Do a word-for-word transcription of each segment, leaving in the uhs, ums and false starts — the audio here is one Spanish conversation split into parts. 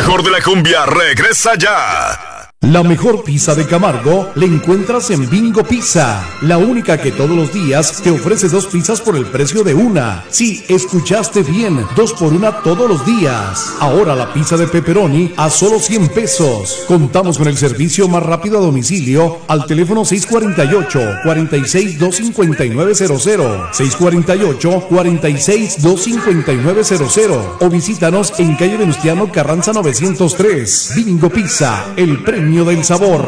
mejor de la cumbia regresa ya. La mejor pizza de Camargo la encuentras en Bingo Pizza, la única que todos los días te ofrece dos pizzas por el precio de una. Sí, escuchaste bien, dos por una todos los días. Ahora la pizza de pepperoni a solo cien pesos. Contamos con el servicio más rápido a domicilio al teléfono seis cuatro ocho, cuatro seis, dos cinco nueve cero cero, seis cuatro ocho, cuatro seis, dos cinco nueve cero cero o visítanos en calle Venustiano Carranza novecientos tres. Bingo Pizza, el premio del sabor.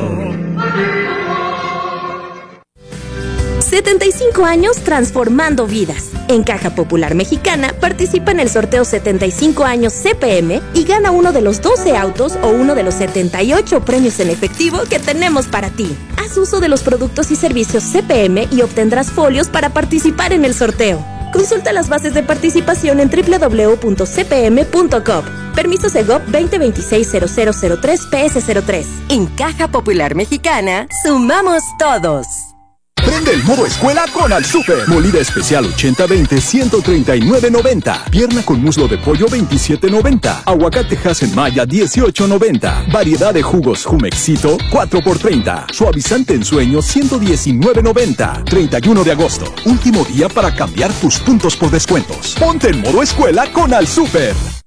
setenta y cinco años transformando vidas. En Caja Popular Mexicana participa en el sorteo setenta y cinco años C P M y gana uno de los doce autos o uno de los setenta y ocho premios en efectivo que tenemos para ti. Haz uso de los productos y servicios C P M y obtendrás folios para participar en el sorteo. Consulta las bases de participación en doble u doble u doble u punto c p m punto com. Permiso Segov veinte veintiséis cero cero cero tres P S cero tres. En Caja Popular Mexicana, sumamos todos. Prende el modo escuela con Al Super. Molida especial ochenta veinte, ciento treinta y nueve noventa. Pierna con muslo de pollo veintisiete noventa. Aguacate Hass Maya dieciocho noventa. Variedad de jugos Jumexito cuatro por treinta. Suavizante en sueño ciento diecinueve noventa. treinta y uno de agosto. Último día para cambiar tus puntos por descuentos. Ponte en modo escuela con Al Super.